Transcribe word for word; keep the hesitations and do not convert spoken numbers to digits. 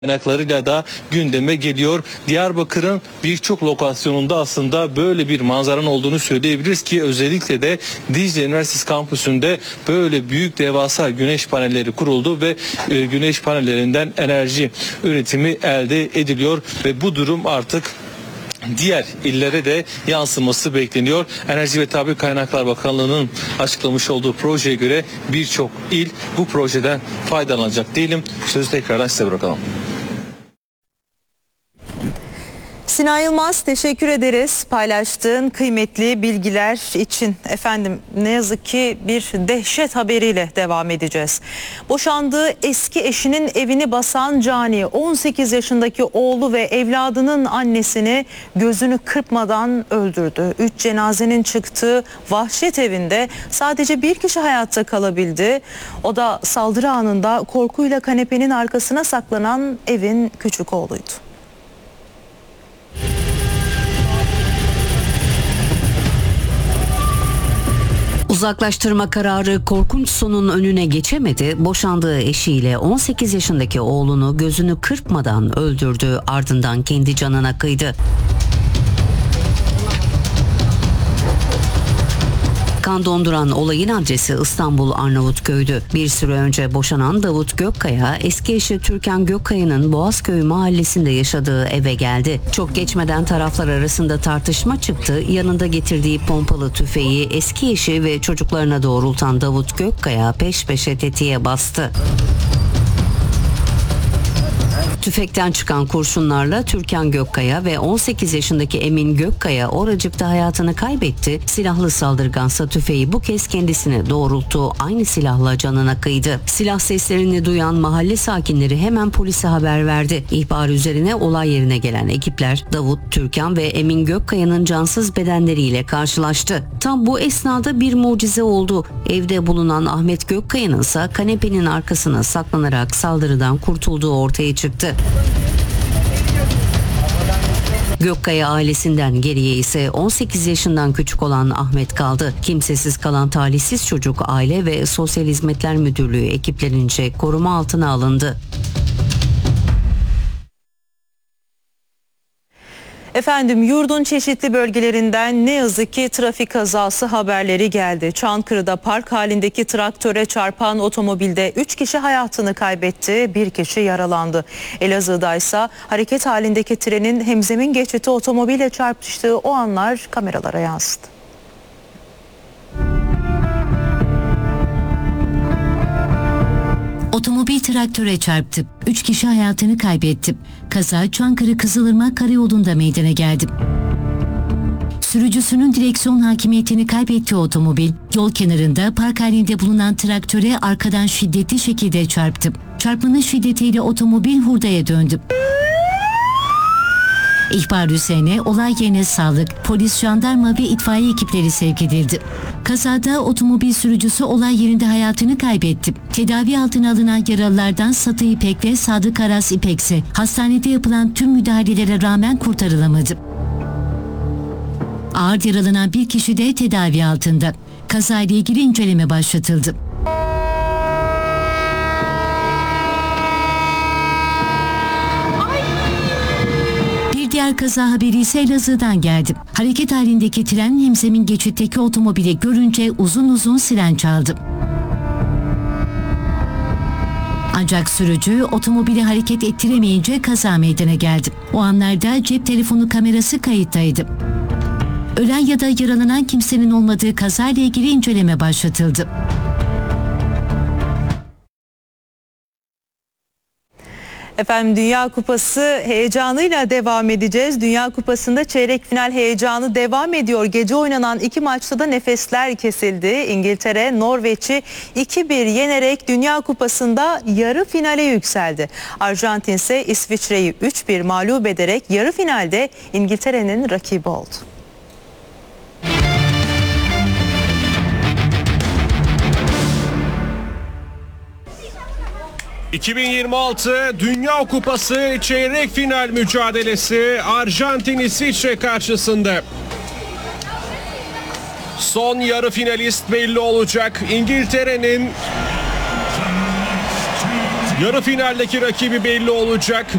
kaynaklarıyla da gündeme geliyor. Diyarbakır'ın birçok lokasyonunda aslında böyle bir manzaranın olduğunu söyleyebiliriz ki özellikle de Dicle Üniversitesi kampüsünde böyle büyük devasa güneş panelleri kuruldu ve e, güneş panellerinden enerji üretimi elde ediliyor ve bu durum artık diğer illere de yansıması bekleniyor. Enerji ve Tabi Kaynaklar Bakanlığı'nın açıklamış olduğu projeye göre birçok il bu projeden faydalanacak diyelim. Sözü tekrardan size bırakalım. Sinan Yılmaz, teşekkür ederiz paylaştığın kıymetli bilgiler için. Efendim, ne yazık ki bir dehşet haberiyle devam edeceğiz. Boşandığı eski eşinin evini basan cani on sekiz yaşındaki oğlu ve evladının annesini gözünü kırpmadan öldürdü. Üç cenazenin çıktığı vahşet evinde sadece bir kişi hayatta kalabildi. O da saldırı anında korkuyla kanepenin arkasına saklanan evin küçük oğluydu. Uzaklaştırma kararı korkunç sonun önüne geçemedi. Boşandığı eşiyle on sekiz yaşındaki oğlunu gözünü kırpmadan öldürdü, ardından kendi canına kıydı. Kan donduran olayın adresi İstanbul Arnavutköy'dü. Bir süre önce boşanan Davut Gökkaya, eski eşi Türkan Gökkaya'nın Boğazköy mahallesinde yaşadığı eve geldi. Çok geçmeden taraflar arasında tartışma çıktı. Yanında getirdiği pompalı tüfeği eski eşi ve çocuklarına doğrultan Davut Gökkaya peş peşe tetiğe bastı. Tüfekten çıkan kurşunlarla Türkan Gökkaya ve on sekiz yaşındaki Emin Gökkaya oracıkta hayatını kaybetti. Silahlı saldırgansa tüfeği bu kez kendisine doğrulttu. Aynı silahla canına kıydı. Silah seslerini duyan mahalle sakinleri hemen polise haber verdi. İhbar üzerine olay yerine gelen ekipler Davut, Türkan ve Emin Gökkaya'nın cansız bedenleriyle karşılaştı. Tam bu esnada bir mucize oldu. Evde bulunan Ahmet Gökkaya'nın ise kanepenin arkasına saklanarak saldırıdan kurtulduğu ortaya çıktı. Gökkaya ailesinden geriye ise on sekiz yaşından küçük olan Ahmet kaldı. Kimsesiz kalan talihsiz çocuk Aile ve Sosyal Hizmetler Müdürlüğü ekiplerince koruma altına alındı. Efendim, yurdun çeşitli bölgelerinden ne yazık ki trafik kazası haberleri geldi. Çankırı'da park halindeki traktöre çarpan otomobilde üç kişi hayatını kaybetti, bir kişi yaralandı. Elazığ'da ise hareket halindeki trenin hemzemin geçiti otomobile çarpıştığı o anlar kameralara yansıdı. Otomobil traktöre çarptı. Üç kişi hayatını kaybetti. Kaza Çankırı Kızılırmak Karayolu'nda meydana geldi. Sürücüsünün direksiyon hakimiyetini kaybettiği otomobil yol kenarında park halinde bulunan traktöre arkadan şiddetli şekilde çarptı. Çarpmanın şiddetiyle otomobil hurdaya döndü. İhbar üzerine olay yerine sağlık, polis, jandarma ve itfaiye ekipleri sevk edildi. Kazada otomobil sürücüsü olay yerinde hayatını kaybetti. Tedavi altına alınan yaralılardan Satı İpek ve Sadık Aras İpek ise hastanede yapılan tüm müdahalelere rağmen kurtarılamadı. Ağır yaralanan bir kişi de tedavi altında. Kazayla ilgili inceleme başlatıldı. Diğer kaza haberi ise Elazığ'dan geldi. Hareket halindeki tren hemzemin geçitteki otomobili görünce uzun uzun siren çaldı. Ancak sürücü otomobili hareket ettiremeyince kaza meydana geldi. O anlarda cep telefonu kamerası kayıttaydı. Ölen ya da yaralanan kimsenin olmadığı kazayla ilgili inceleme başlatıldı. Efendim, Dünya Kupası heyecanıyla devam edeceğiz. Dünya Kupası'nda çeyrek final heyecanı devam ediyor. Gece oynanan iki maçta da nefesler kesildi. İngiltere Norveç'i iki bir yenerek Dünya Kupası'nda yarı finale yükseldi. Arjantin ise İsviçre'yi üç bir mağlup ederek yarı finalde İngiltere'nin rakibi oldu. iki bin yirmi altı Dünya Kupası çeyrek final mücadelesi Arjantin İsviçre karşısında. Son yarı finalist belli olacak. İngiltere'nin Yarı finaldeki rakibi belli olacak.